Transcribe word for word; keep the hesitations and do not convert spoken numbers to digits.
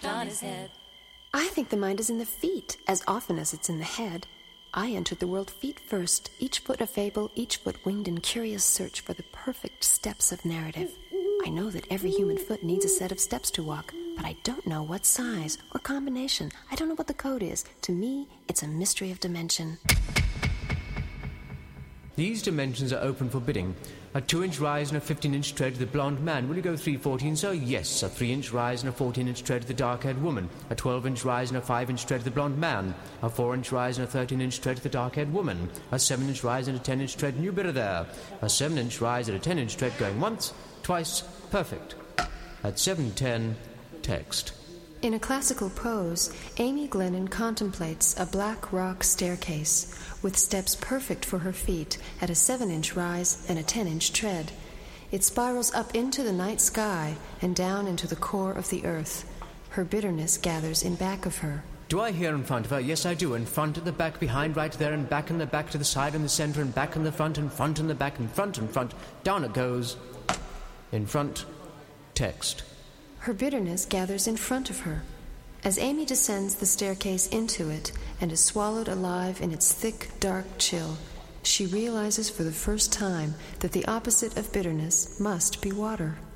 on his head. I think the mind is in the feet as often as it's in the head. I entered the world feet first, each foot a fable, each foot winged in curious search for the perfect steps of narrative. I know that every human foot needs a set of steps to walk, but I don't know what size or combination. I don't know what the code is. To me, it's a mystery of dimension. These dimensions are open for bidding. A two-inch rise and a fifteen-inch tread to the blonde man. Will you go three fourteen, sir? Yes. A three-inch rise and a fourteen-inch tread to the dark-haired woman. A twelve-inch rise and a five-inch tread to the blonde man. A four-inch rise and a thirteen-inch tread to the dark-haired woman. A seven-inch rise and a ten-inch tread, and you bidder there. A seven-inch rise and a ten-inch tread going once, twice, perfect. At seven ten, text. In a classical pose, Amy Glennon contemplates a black rock staircase with steps perfect for her feet at a seven-inch rise and a ten-inch tread. It spirals up into the night sky and down into the core of the earth. Her bitterness gathers in back of her. Do I hear in front of her? Yes, I do. In front, at the back, behind, right there, and back and the back to the side and the centre, and back and the front, and front and the back, and front and front. Down it goes. In front, text. Her bitterness gathers in front of her. As Amy descends the staircase into it and is swallowed alive in its thick, dark chill, she realizes for the first time that the opposite of bitterness must be water.